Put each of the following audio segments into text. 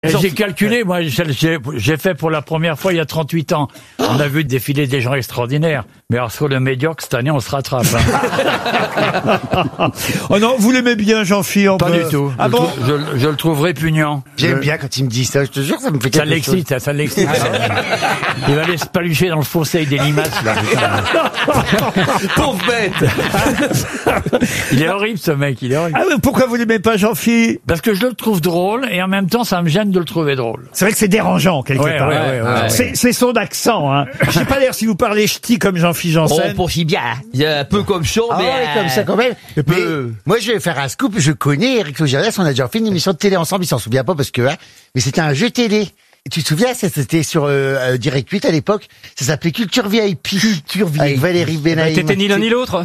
J'ai calculé, moi, j'ai fait pour la première fois il y a 38 ans. On a vu défiler des gens extraordinaires. Mais alors sur le médiocre, cette année, on se rattrape. Oh non, vous l'aimez bien, Jean-Philippe? Pas du tout. Ah bon? Je le trouve répugnant. J'aime bien quand il me dit ça, je te jure, ça me fait Ça quelque chose. l'excite, ça l'excite. Il va aller se palucher dans le fossé avec des limaces, là. Pauvre bête. Il est horrible, ce mec, il est horrible. Ah, mais pourquoi vous l'aimez pas, Jean-Philippe? Parce que je le trouve drôle, et en même temps, ça me gêne de le trouver drôle. C'est vrai que c'est dérangeant, quelque Ouais, part. ouais. C'est son accent, hein. Je sais pas d'ailleurs si vous parlez ch'ti comme Jean-Philippe Oh, Janssen. pour si bien. Il y a un peu comme chaud, Ah mais. ouais, comme ça quand même. Et Mais peu. moi, je vais faire un scoop. Je connais Eric Logérias. On a déjà fait une émission de télé ensemble. Il s'en souvient pas parce que, hein, mais c'était un jeu télé. Et tu te souviens, c'était sur Direct 8 à l'époque. Ça s'appelait Culture VIP. Culture VIP. Avec Valérie Benaïm. T'étais ni l'un ni l'autre.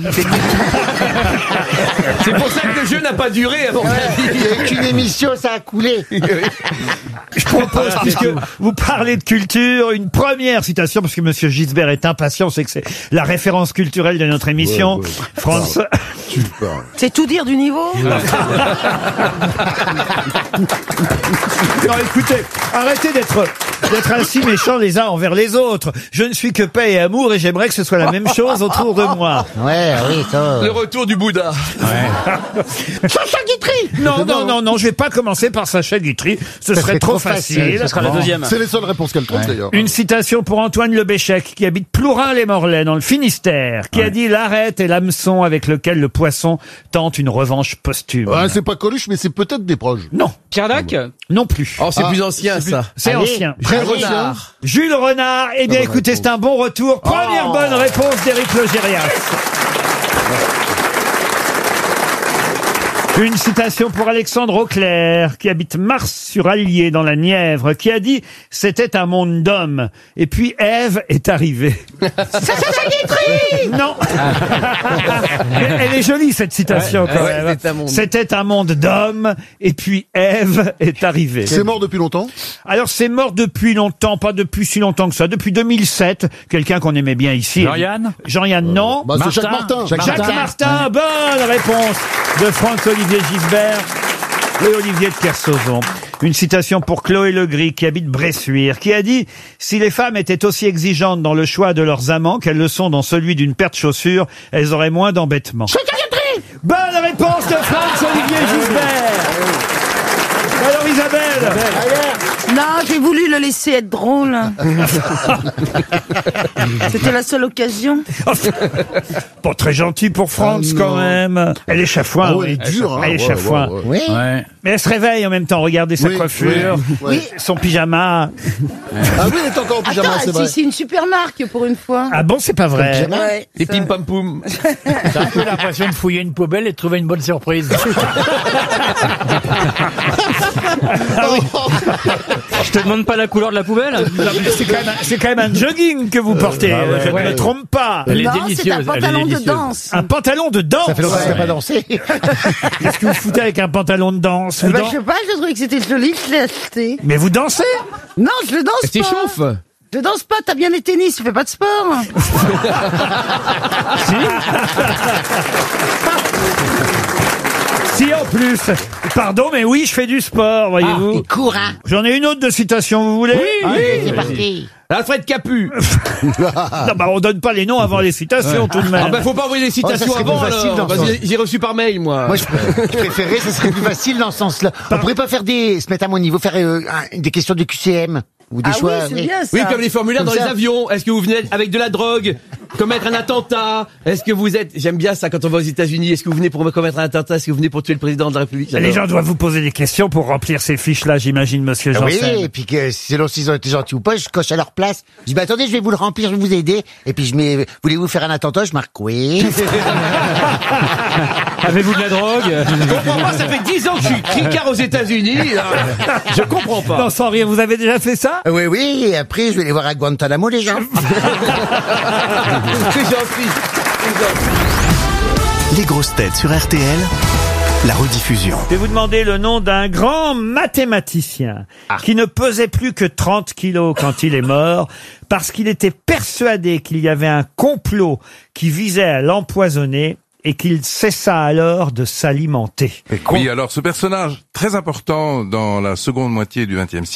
C'est pour ça que le jeu n'a pas duré avant. Il y a eu qu'une émission, ça a coulé. Je propose, puisque vous parlez de culture, une première citation, parce que Monsieur Gisbert est impatient, c'est que c'est la référence culturelle de notre émission. France. C'est tout dire du niveau. Non, écoutez, arrêtez d'être ainsi méchants les uns envers les autres. Je ne suis que paix et amour et j'aimerais que ce soit la même chose autour de moi. Ouais, oui, ça. Le retour du Bouddha. Sacha Guitry. Non, je vais pas commencer par Sacha Guitry. Ce serait trop facile. Ce sera la deuxième. C'est les seules réponses qu'elle trouve d'ailleurs. Une citation pour Antoine Lebéchec, qui habite Plourin-les-Morlaix, dans le Finistère, qui a dit « L'arête est l'hameçon avec lequel le poisson tente une revanche posthume. Ouais, c'est pas Coluche, mais c'est peut-être des proches. Non, Pierre Dac. non plus. Oh, c'est plus ancien, ça. C'est Allez. ancien. Jules Renard. Jules Renard. Eh bien, écoutez, c'est un bon retour. Première bonne réponse d'Éric Logérias. Une citation pour Alexandre Auclair, qui habite Mars-sur-Allier dans la Nièvre, qui a dit « C'était un monde d'hommes. Et puis Ève est arrivée. » Non. Elle est jolie, cette citation, quand Ouais, même. c'était un monde. C'était un monde d'hommes. Et puis Ève est arrivée. C'est mort depuis longtemps. Alors, c'est mort depuis longtemps, pas depuis si longtemps que ça. Depuis 2007, quelqu'un qu'on aimait bien ici. Jean-Yann Jean-Yann, non. Bah, c'est Jacques Martin. Jacques Martin, bonne réponse de Franck-Olivier Gisbert et Olivier de Kersauzon. Une citation pour Chloé Legris, qui habite Bressuire, qui a dit « Si les femmes étaient aussi exigeantes dans le choix de leurs amants qu'elles le sont dans celui d'une paire de chaussures, elles auraient moins d'embêtements. » Bonne réponse de Franck-Olivier Gisbert. Alors Isabelle, Non, j'ai voulu le laisser être drôle. C'était la seule occasion. pas très gentil pour France quand même. Elle est chafouin. Ah ouais, elle est dure, hein. Elle est Ouais, chafouin. ouais, Oui. Ouais. Mais elle se réveille en même temps. Regardez sa Oui, coiffure, oui. son pyjama. Ah oui, elle est encore en pyjama, c'est vrai. C'est une super marque pour une fois. Ah bon, c'est pas vrai. Ouais, Les ça- pim pam poum. T'as un peu l'impression de fouiller une poubelle et de trouver une bonne surprise. Je te demande pas la couleur de la poubelle. Non, mais c'est quand même un jogging que vous portez. Ah ouais, Je ne ouais. me trompe pas. Elle est Non, c'est délicieuse. un elle est pantalon de délicieuse. danse. Un pantalon de danse. Ça fait longtemps que t'as pas dansé. Qu'est-ce que vous foutez avec un pantalon de danse? Vous Bah, dan- je sais pas, je trouvais que c'était joli, je l'ai acheté. Mais vous dansez? Non, je le danse pas. C'est chauffe. Je danse pas, t'as bien les tennis, tu fais pas de sport. Si, en plus. Pardon, mais oui, je fais du sport, voyez-vous. Il court, hein. J'en ai une autre de citation, vous voulez? C'est parti. Alfred Capu. Non, bah, on donne pas les noms avant les citations, tout de même. Ah bah faut pas envoyer les Oh, ça citations serait avant plus facile alors. dans le Vas-y, j'ai reçu par mail moi. Moi, je préférais, ça serait plus facile dans ce sens-là. On pourrait pas faire se mettre à mon niveau, faire des questions de QCM. Ou des Ah oui, choix. c'est bien ça. Oui, comme les formulaires Comme dans les ça. avions. Est-ce que vous venez avec de la drogue, commettre un attentat? Est-ce que vous êtes, j'aime bien ça quand on va aux États-Unis. Est-ce que vous venez pour commettre un attentat? Est-ce que vous venez pour tuer le président de la République? Les gens doivent vous poser des questions pour remplir ces fiches-là, j'imagine, monsieur Ah oui, Janssen. et puis que selon s'ils ont été gentils ou pas, je coche à leur place. Je dis, bah attendez, je vais vous le remplir, je vais vous aider. Et puis je mets, voulez-vous faire un attentat? Je marque oui. Avez-vous de la drogue? Je comprends pas, ça fait 10 ans que je suis cricard aux États-Unis. Je comprends pas. Non, sans rire, vous avez déjà fait ça? Oui, oui, et après, je vais les voir à Guantanamo, les gens. C'est gentil. Les grosses têtes sur RTL, la rediffusion. Je vais vous demander le nom d'un grand mathématicien qui ne pesait plus que 30 kilos quand il est mort parce qu'il était persuadé qu'il y avait un complot qui visait à l'empoisonner. et qu'il cessa alors de s'alimenter. Oui, alors ce personnage très important dans la seconde moitié du XXe